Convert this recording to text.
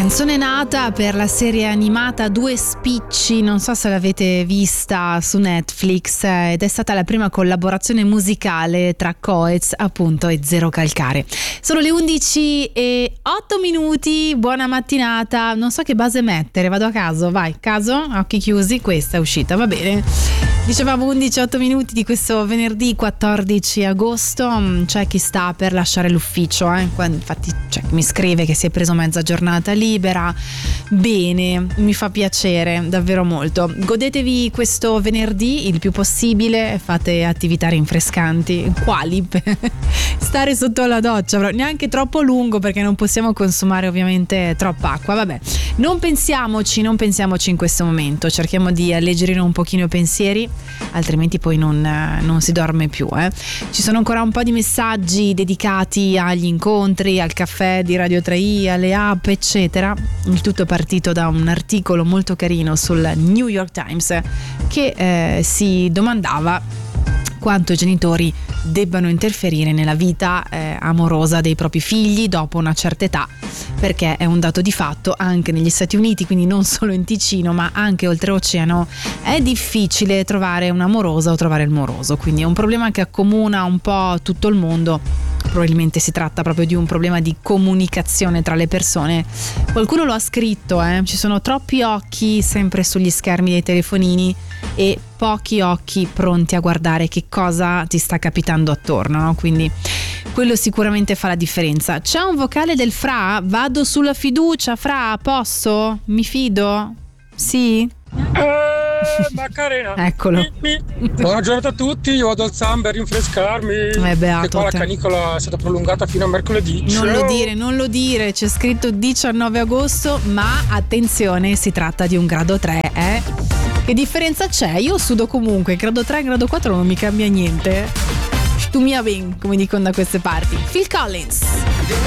Canzone nata per la serie animata Due Spicci, non so se l'avete vista su Netflix, ed è stata la prima collaborazione musicale tra Coez appunto e Zero Calcare. Sono le 11:08, buona mattinata, non so che base mettere, vado a caso, vai, caso, occhi chiusi, questa è uscita, va bene. Dicevamo 11:08 di questo venerdì 14 agosto, c'è chi sta per lasciare l'ufficio, infatti c'è chi mi scrive che si è preso mezza giornata libera, bene, mi fa piacere davvero molto. Godetevi questo venerdì il più possibile, fate attività rinfrescanti, quali? Stare sotto la doccia, però neanche troppo lungo perché non possiamo consumare ovviamente troppa acqua, vabbè, non pensiamoci in questo momento, cerchiamo di alleggerire un pochino i pensieri, altrimenti poi non si dorme più. Ci sono ancora un po' di messaggi dedicati agli incontri, al caffè di Radio 3i, alle app eccetera. Il tutto è partito da un articolo molto carino sul New York Times che si domandava quanto i genitori debbano interferire nella vita amorosa dei propri figli dopo una certa età, perché è un dato di fatto anche negli Stati Uniti, quindi non solo in Ticino ma anche oltreoceano è difficile trovare un'amorosa o trovare il moroso, quindi è un problema che accomuna un po' tutto il mondo. Probabilmente si tratta proprio di un problema di comunicazione tra le persone. Qualcuno lo ha scritto, ci sono troppi occhi sempre sugli schermi dei telefonini e pochi occhi pronti a guardare che cosa ti sta capitando attorno, no? Quindi quello sicuramente fa la differenza. C'è un vocale del Fra? Vado sulla fiducia, Fra, posso? Mi fido? Sì? Macarena. Eccolo. Buona giornata a tutti, io vado al Samba a rinfrescarmi. Beato e qua la te. canicola è stata prolungata fino a mercoledì. Non lo dire, c'è scritto 19 agosto, ma attenzione, si tratta di un grado 3, Che differenza c'è? Io sudo comunque, grado 3, grado 4 non mi cambia niente. Tu mi ben, come dicono da queste parti. Phil Collins.